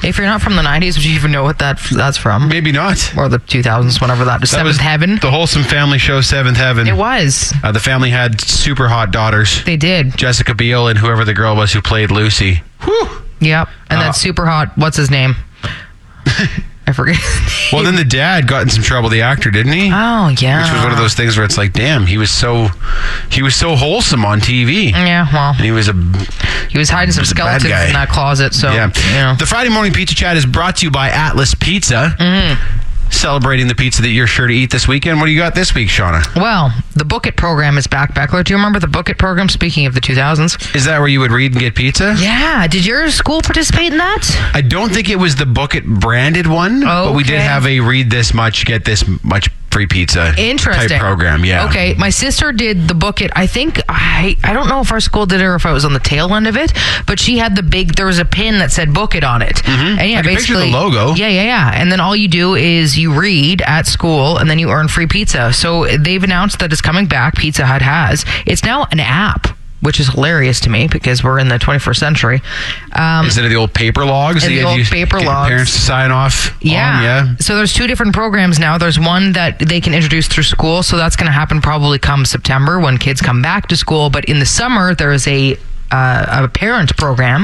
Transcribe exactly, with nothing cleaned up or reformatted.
If you're not from the nineties, would you even know what that that's from? Maybe not. Or the two thousands, whenever that was. That Seventh was Heaven. The wholesome family show, Seventh Heaven. It was. Uh, the family had super hot daughters. They did. Jessica Biel and whoever the girl was who played Lucy. Whew. Yep. And Uh, then super hot. What's his name? I forget. Well, then the dad got in some trouble, the actor, didn't he? Oh yeah. Which was one of those things where it's like, damn, he was so he was so wholesome on T V. Yeah, well, And he was a he was hiding some was a bad skeletons guy. in that closet. So yeah. you know. The Friday Morning Pizza Chat is brought to you by Atlas Pizza. Mm-hmm. Celebrating the pizza that you're sure to eat this weekend. What do you got this week, Shauna? Well, the Book It program is back, Beckler. Do you remember the Book It program? Speaking of the two thousands. Is that where you would read and get pizza? Yeah. Did your school participate in that? I don't think it was the Book It branded one, Oh, but we did okay. have a read this much, get this much free pizza Interesting. type program. Yeah. Okay. My sister did the Book It. I think I I don't know if our school did it or if I was on the tail end of it, but she had the big. There was a pin that said Book It on it, Mm-hmm. and yeah, I can picture basically the logo. Yeah, yeah, yeah. And then all you do is you read at school, and then you earn free pizza. So they've announced that it's coming back. Pizza Hut has. It's now an app, which is hilarious to me because we're in the twenty-first century. Um, Instead of the old paper logs, And that the you had old to paper get logs. parents to sign off. Yeah. on, yeah. So there's two different programs now. There's one that they can introduce through school. So that's going to happen probably come September when kids come back to school. But in the summer, there is a uh, a parent program